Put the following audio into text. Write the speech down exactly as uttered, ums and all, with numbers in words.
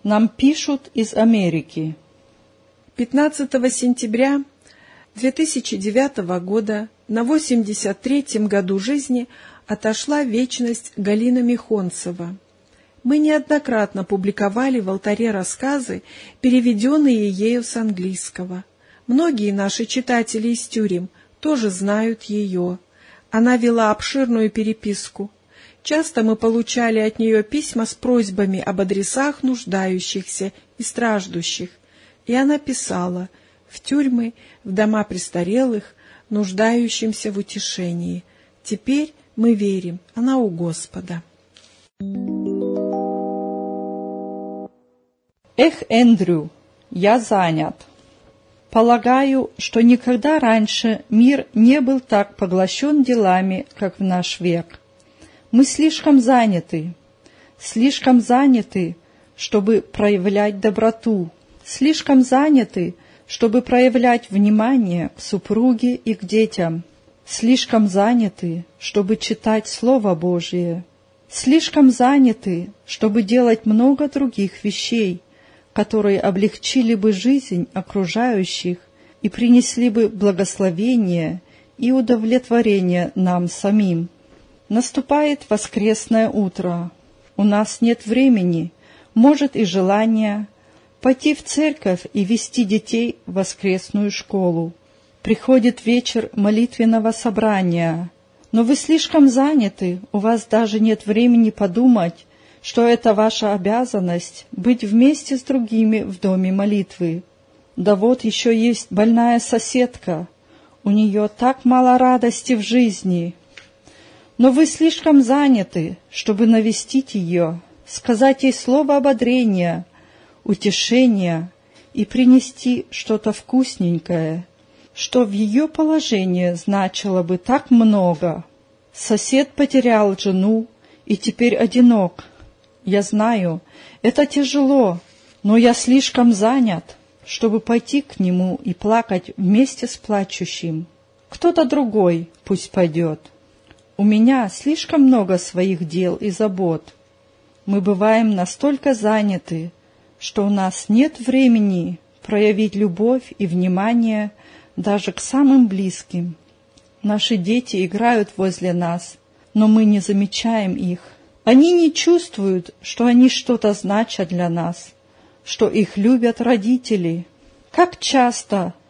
Нам пишут из Америки. пятнадцатого сентября две тысячи девятого года на восемьдесят третьем году жизни отошла в вечность Галина Михонцева. Мы неоднократно публиковали в алтаре рассказы, переведенные ею с английского. Многие наши читатели из тюрем тоже знают ее. Она вела обширную переписку. Часто мы получали от нее письма с просьбами об адресах нуждающихся и страждущих, и она писала в тюрьмы, в дома престарелых, нуждающимся в утешении. Теперь мы верим, она у Господа. Эх, Эндрю, я занят. Полагаю, что никогда раньше мир не был так поглощен делами, как в наш век. Мы слишком заняты, слишком заняты, чтобы проявлять доброту, слишком заняты, чтобы проявлять внимание к супруге и к детям, слишком заняты, чтобы читать Слово Божие, слишком заняты, чтобы делать много других вещей, которые облегчили бы жизнь окружающих и принесли бы благословение и удовлетворение нам самим. Наступает воскресное утро. У нас нет времени, может и желания, пойти в церковь и вести детей в воскресную школу. Приходит вечер молитвенного собрания, но вы слишком заняты, у вас даже нет времени подумать, что это ваша обязанность быть вместе с другими в доме молитвы. Да вот еще есть больная соседка, у нее так мало радости в жизни. Но вы слишком заняты, чтобы навестить ее, сказать ей слово ободрения, утешения и принести что-то вкусненькое, что в ее положении значило бы так много. Сосед потерял жену и теперь одинок. Я знаю, это тяжело, но я слишком занят, чтобы пойти к нему и плакать вместе с плачущим. Кто-то другой пусть пойдет. У меня слишком много своих дел и забот. Мы бываем настолько заняты, что у нас нет времени проявить любовь и внимание даже к самым близким. Наши дети играют возле нас, но мы не замечаем их. Они не чувствуют, что они что-то значат для нас, что их любят родители. Как часто